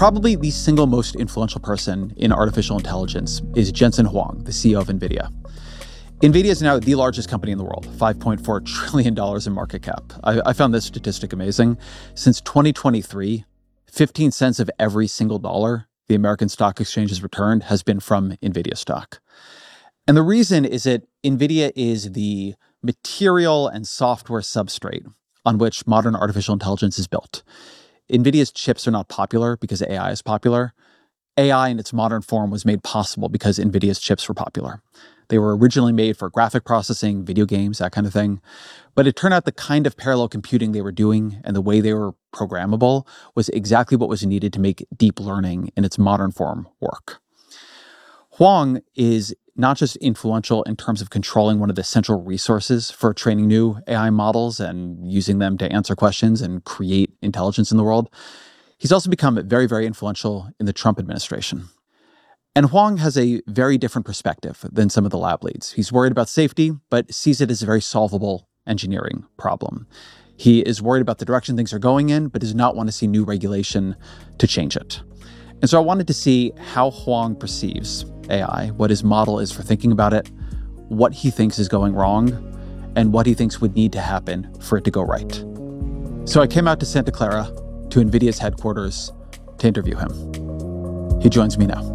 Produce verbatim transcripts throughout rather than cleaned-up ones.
Probably the single most influential person in artificial intelligence is Jensen Huang, the C E O of NVIDIA. NVIDIA is now the largest company in the world, five point four trillion dollars in market cap. I, I found this statistic amazing. Since twenty twenty-three, fifteen cents of every single dollar the American Stock Exchange has returned has been from NVIDIA stock. And the reason is that NVIDIA is the material and software substrate on which modern artificial intelligence is built. NVIDIA's chips are not popular because A I is popular. A I in its modern form was made possible because NVIDIA's chips were popular. They were originally made for graphic processing, video games, that kind of thing. But it turned out the kind of parallel computing they were doing and the way they were programmable was exactly what was needed to make deep learning in its modern form work. Huang is not just influential in terms of controlling one of the central resources for training new A I models and using them to answer questions and create intelligence in the world. He's also become very, very influential in the Trump administration. And Huang has a very different perspective than some of the lab leads. He's worried about safety, but sees it as a very solvable engineering problem. He is worried about the direction things are going in, but does not want to see new regulation to change it. And so I wanted to see how Huang perceives A I, what his model is for thinking about it, what he thinks is going wrong, and what he thinks would need to happen for it to go right. So I came out to Santa Clara, to NVIDIA's headquarters, to interview him. He joins me now.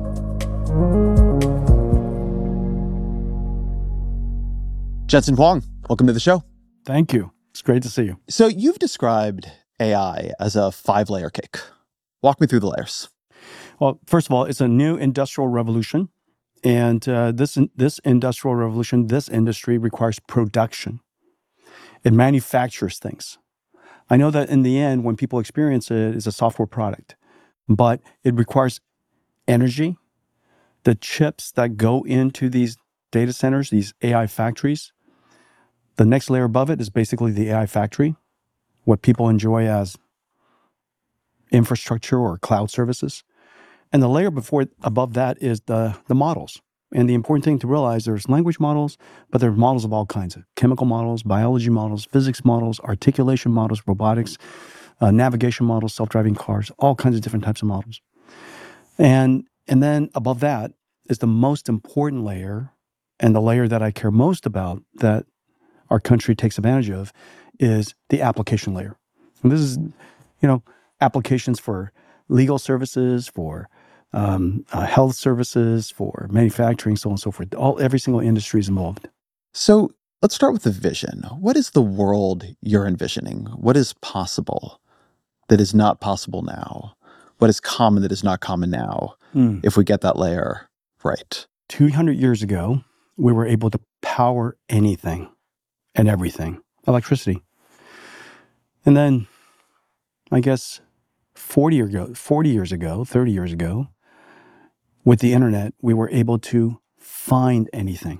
Jensen Huang, welcome to the show. Thank you. It's great to see you. So you've described A I as a five-layer cake. Walk me through the layers. Well, first of all, it's a new industrial revolution. And uh, this, this industrial revolution, this industry requires production. It manufactures things. I know that in the end, when people experience it, it's a software product. But it requires energy. The chips that go into these data centers, these A I factories, the next layer above it is basically the A I factory, what people enjoy as infrastructure or cloud services. And the layer before, above that is the, the models. And the important thing to realize, there's language models, but there's models of all kinds of chemical models, biology models, physics models, articulation models, robotics, uh, navigation models, self-driving cars, all kinds of different types of models. And, and then above that is the most important layer, and the layer that I care most about that our country takes advantage of is the application layer. And this is, you know, applications for legal services, for um, uh, health services, for manufacturing, so on and so forth. All every single industry is involved. So let's start with the vision. What is the world you're envisioning? What is possible that is not possible now? What is common that is not common now, mm. if we get that layer right? two hundred years ago, we were able to power anything and everything, electricity. And then, I guess, forty years ago, forty years ago, thirty years ago, with the internet, we were able to find anything.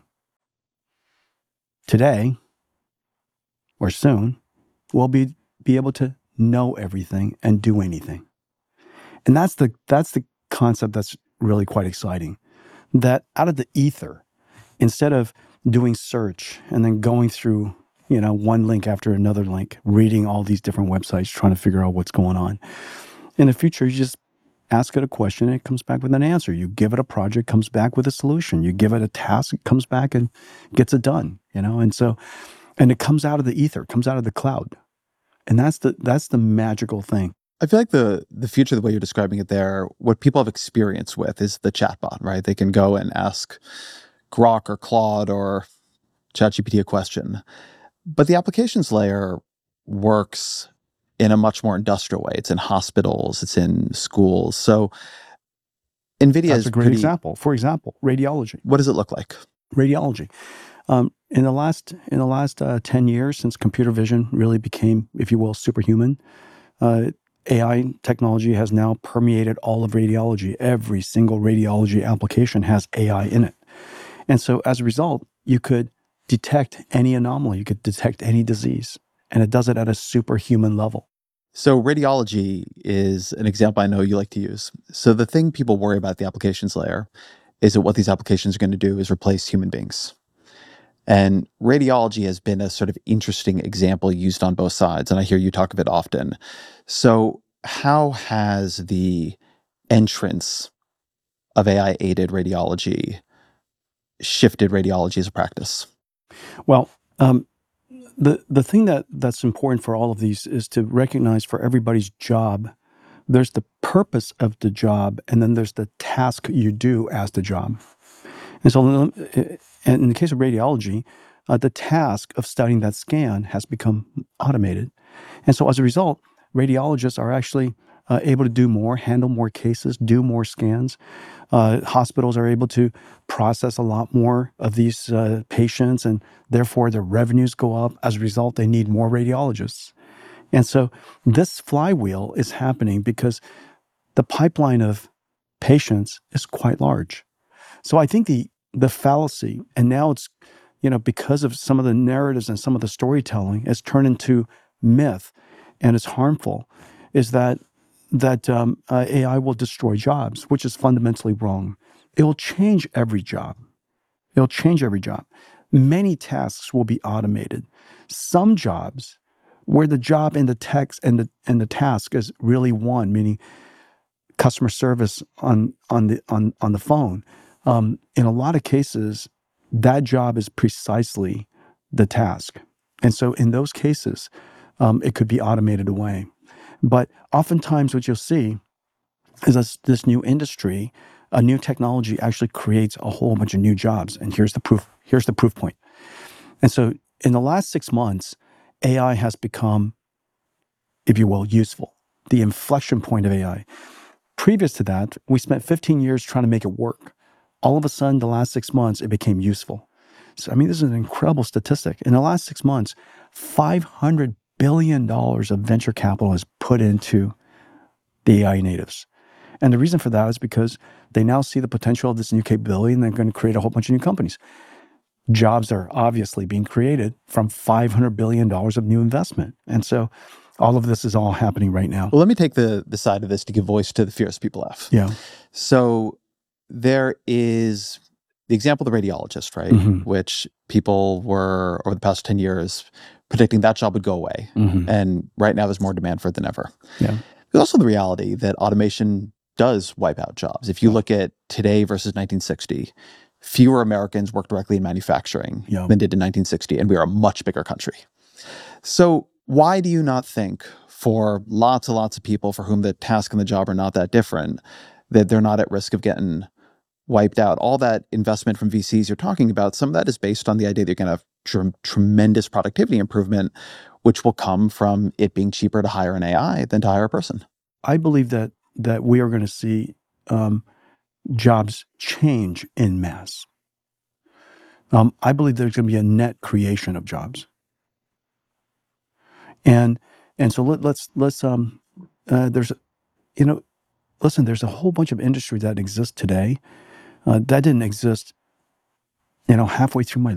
Today, or soon, we'll be, be able to know everything and do anything. And that's the that's the concept that's really quite exciting. That out of the ether, instead of doing search and then going through, you know, one link after another link, reading all these different websites, trying to figure out what's going on. In the future, you just ask it a question and it comes back with an answer. You give it a project, comes back with a solution. You give it a task, it comes back and gets it done, you know? And so, and it comes out of the ether, comes out of the cloud. And that's the that's the magical thing. I feel like the the future, the way you're describing it there, what people have experience with is the chatbot, right? They can go and ask Grok or Claude or ChatGPT a question. But the applications layer works in a much more industrial way. It's in hospitals, it's in schools. So NVIDIA That's is a great pretty, example. For example, radiology. What does it look like? Radiology. Um, in the last in the last uh, ten years, since computer vision really became, if you will, superhuman, uh, A I technology has now permeated all of radiology. Every single radiology application has A I in it. And so as a result, you could detect any anomaly, you could detect any disease, and it does it at a superhuman level. So radiology is an example I know you like to use. So the thing people worry about the applications layer is that what these applications are going to do is replace human beings. And radiology has been a sort of interesting example used on both sides, and I hear you talk of it often. So how has the entrance of A I-aided radiology shifted radiology as a practice? Well, um, the the thing that that's important for all of these is to recognize for everybody's job, there's the purpose of the job, and then there's the task you do as the job. And so, um, uh, and in the case of radiology, uh, the task of studying that scan has become automated. And so as a result, radiologists are actually uh, able to do more, handle more cases, do more scans. Uh, hospitals are able to process a lot more of these uh, patients, and therefore their revenues go up. As a result, they need more radiologists. And so this flywheel is happening because the pipeline of patients is quite large. So I think the the fallacy, and now it's, you know, because of some of the narratives and some of the storytelling, it's turned into myth, and it's harmful, is that that um, uh, A I will destroy jobs, which is fundamentally wrong. It will change every job. It'll change every job. Many tasks will be automated. Some jobs, where the job and the text and the and the task is really one, meaning customer service on on the on on the phone. Um, in a lot of cases, that job is precisely the task, and so in those cases, um, it could be automated away. But oftentimes, what you'll see is this, this new industry, a new technology actually creates a whole bunch of new jobs. And here's the proof. Here's the proof point. And so, in the last six months, A I has become, if you will, useful. The inflection point of A I. Previous to that, we spent fifteen years trying to make it work. All of a sudden, the last six months, it became useful. So, I mean, this is an incredible statistic. In the last six months, five hundred billion dollars of venture capital is put into the A I natives. And the reason for that is because they now see the potential of this new capability, and they're going to create a whole bunch of new companies. Jobs are obviously being created from five hundred billion dollars of new investment. And so all of this is all happening right now. Well, let me take the, the side of this to give voice to the fears people have. Yeah. So there is the example of the radiologist, right? Mm-hmm. Which people were, over the past ten years, predicting that job would go away. Mm-hmm. And right now there's more demand for it than ever. Yeah. There's also the reality that automation does wipe out jobs. If you look at today versus nineteen sixty, fewer Americans work directly in manufacturing Yeah. than did in nineteen sixty, and we are a much bigger country. So why do you not think, for lots and lots of people for whom the task and the job are not that different, that they're not at risk of getting wiped out? All that investment from V Cs you're talking about, some of that is based on the idea that you're going to have tr- tremendous productivity improvement, which will come from it being cheaper to hire an A I than to hire a person. I believe that that we are going to see um, jobs change in mass. Um, I believe there's going to be a net creation of jobs, and and so let, let's let's um uh, there's you know listen, there's a whole bunch of industry that exists today uh, that didn't exist, you know, halfway through my